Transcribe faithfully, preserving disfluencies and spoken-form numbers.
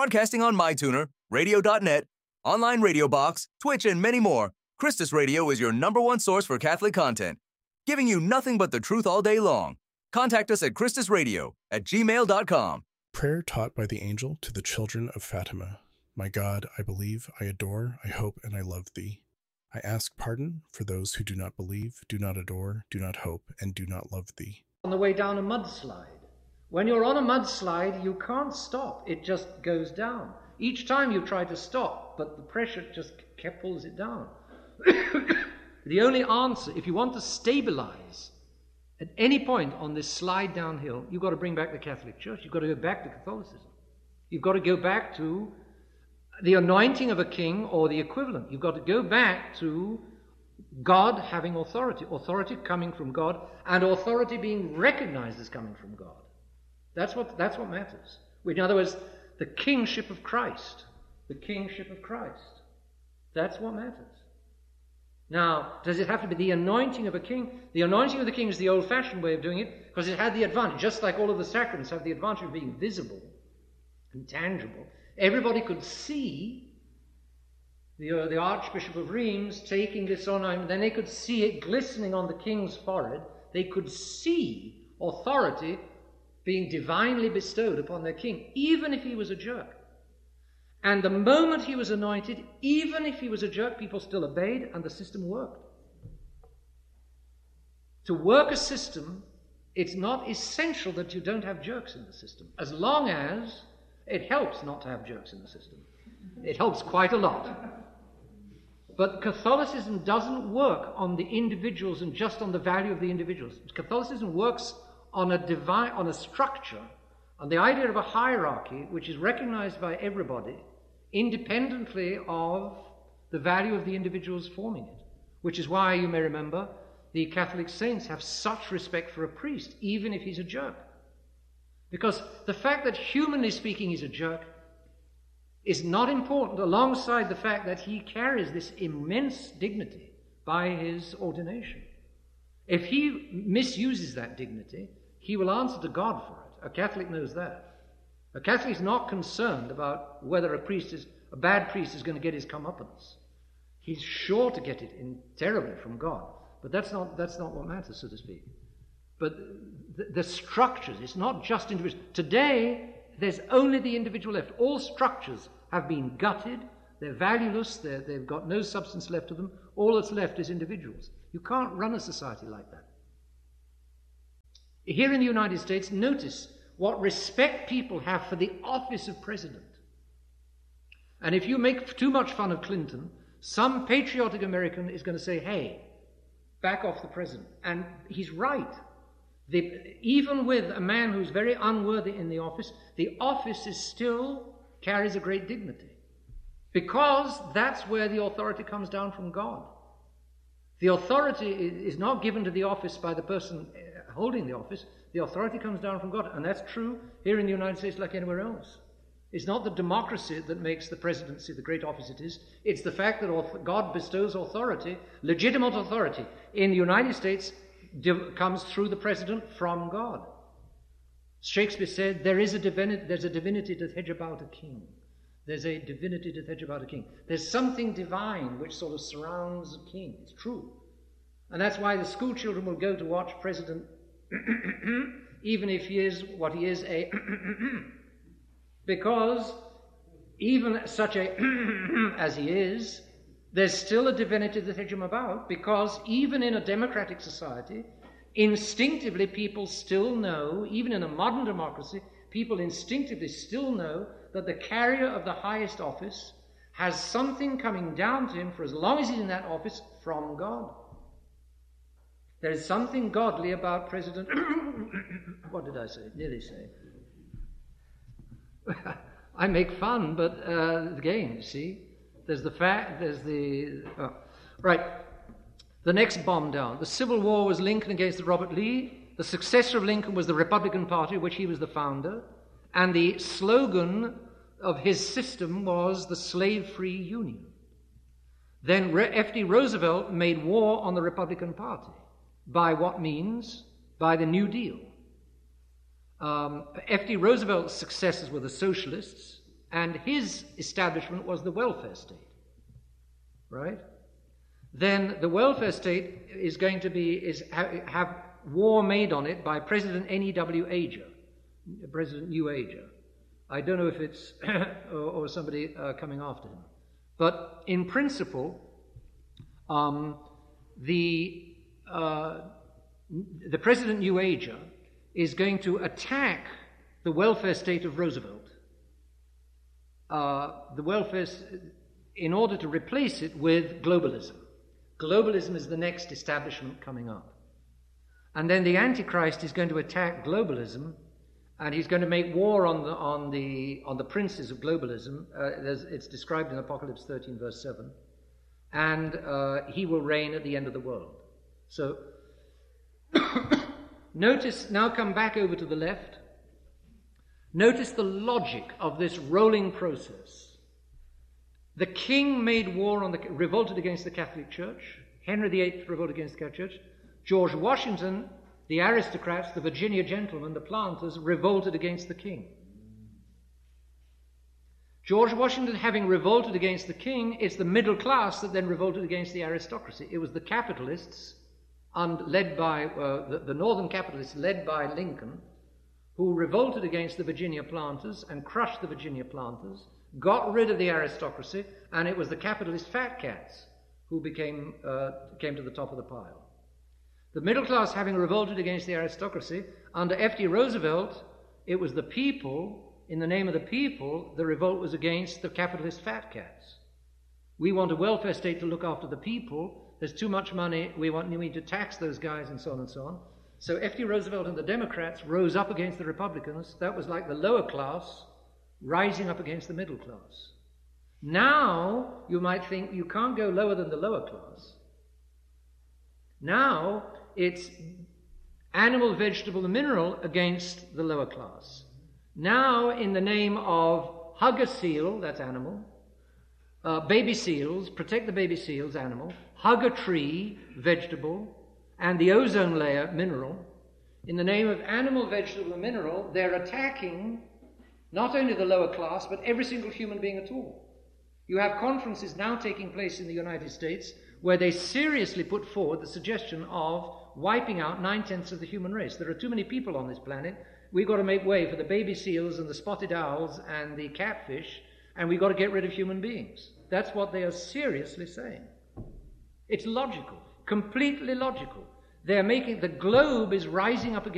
Broadcasting on MyTuner, radio dot net, online radio box, Twitch, and many more, Christus Radio is your number one source for Catholic content, giving you nothing but the truth all day long. Contact us at christus radio at gmail dot com. Prayer taught by the angel to the children of Fatima. My God, I believe, I adore, I hope, and I love thee. I ask pardon for those who do not believe, do not adore, do not hope, and do not love thee. On the way down a mudslide. When you're on a mudslide, you can't stop. It just goes down. Each time you try to stop, but the pressure just kept pulls it down. The only answer, if you want to stabilize at any point on this slide downhill, you've got to bring back the Catholic Church. You've got to go back to Catholicism. You've got to go back to the anointing of a king or the equivalent. You've got to go back to God having authority, authority coming from God, and authority being recognized as coming from God. That's what, that's what matters. In other words, the kingship of Christ. The kingship of Christ. That's what matters. Now, does it have to be the anointing of a king? The anointing of the king is the old-fashioned way of doing it because it had the advantage, just like all of the sacraments have the advantage of being visible and tangible. Everybody could see the, uh, the Archbishop of Reims taking this on, and then they could see it glistening on the king's forehead. They could see authority being divinely bestowed upon their king, even if he was a jerk. And the moment he was anointed, even if he was a jerk, people still obeyed, and the system worked. To work a system, it's not essential that you don't have jerks in the system, as long as it helps not to have jerks in the system. It helps quite a lot. But Catholicism doesn't work on the individuals and just on the value of the individuals. Catholicism works on a divine, on a structure, on the idea of a hierarchy which is recognized by everybody independently of the value of the individuals forming it. Which is why, you may remember, the Catholic saints have such respect for a priest, even if he's a jerk. Because the fact that, humanly speaking, he's a jerk is not important alongside the fact that he carries this immense dignity by his ordination. If he misuses that dignity, he will answer to God for it. A Catholic knows that. A Catholic is not concerned about whether a priest is, a bad priest is going to get his comeuppance. He's sure to get it in terribly from God. But that's not, that's not what matters, so to speak. But the, the structures, it's not just individuals. Today, there's only the individual left. All structures have been gutted. They're valueless. They're, they've got no substance left to them. All that's left is individuals. You can't run a society like that. Here in the United States, notice what respect people have for the office of president. And if you make too much fun of Clinton, some patriotic American is going to say, hey, back off the president. And he's right. The, even with a man who's very unworthy in the office, the office is still carries a great dignity. Because that's where the authority comes down from God. The authority is not given to the office by the person holding the office. The authority comes down from God. And that's true here in the United States like anywhere else. It's not the democracy that makes the presidency the great office it is. It's the fact that God bestows authority, legitimate authority, in the United States comes through the president from God. Shakespeare said, there is a divinity, there's a divinity to hedge about a king. There's a divinity to hedge about a king. There's something divine which sort of surrounds a king. It's true. And that's why the school children will go to watch President even if he is what he is, a because even such a as he is, there's still a divinity that hedge him about, because even in a democratic society, instinctively people still know, even in a modern democracy, people instinctively still know that the carrier of the highest office has something coming down to him for as long as he's in that office from God. There is something godly about President... what did I say? Nearly say. I make fun, but uh, again, see, there's the fact, there's the... Oh. Right. The next bomb down. The Civil War was Lincoln against Robert Lee. The successor of Lincoln was the Republican Party, which he was the founder. And the slogan of his system was the slave-free union. Then F D Roosevelt made war on the Republican Party. By what means? By the New Deal. Um, F D Roosevelt's successors were the socialists, and his establishment was the welfare state, right? Then the welfare state is going to be, is ha- have war made on it by President N E W Ager, President New Ager. I don't know if it's or, or somebody uh, coming after him. But in principle, um, the uh, the President New Ager is going to attack the welfare state of Roosevelt. Uh, the welfare, in order to replace it with globalism. Globalism is the next establishment coming up. And then the Antichrist is going to attack globalism, and he's going to make war on the on the on the princes of globalism. Uh, it's described in Apocalypse thirteen, verse seven, and uh, he will reign at the end of the world. So, notice now. Come back over to the left. Notice the logic of this rolling process. The king made war on the revolted against the Catholic Church. Henry the Eighth revolted against the Catholic Church. George Washington, the aristocrats, the Virginia gentlemen, the planters, revolted against the king. George Washington, having revolted against the king, it's the middle class that then revolted against the aristocracy. It was the capitalists, and led by uh, the, the northern capitalists, led by Lincoln, who revolted against the Virginia planters and crushed the Virginia planters, got rid of the aristocracy, and it was the capitalist fat cats who became uh, came to the top of the pile. The middle class, having revolted against the aristocracy, under F D Roosevelt, it was the people, in the name of the people, the revolt was against the capitalist fat cats. We want a welfare state to look after the people. There's too much money. We want we need to tax those guys and so on and so on. So F D Roosevelt and the Democrats rose up against the Republicans. That was like the lower class rising up against the middle class. Now, you might think you can't go lower than the lower class. Now, it's animal, vegetable, and mineral against the lower class. Now, in the name of hug a seal, that's animal, uh, baby seals, protect the baby seals, animal, hug a tree, vegetable, and the ozone layer, mineral, in the name of animal, vegetable, and mineral, they're attacking not only the lower class, but every single human being at all. You have conferences now taking place in the United States where they seriously put forward the suggestion of wiping out nine-tenths of the human race. There are too many people on this planet. We've got to make way for the baby seals and the spotted owls and the catfish, and we've got to get rid of human beings. That's what they are seriously saying. It's logical, completely logical. They're making, the globe is rising up against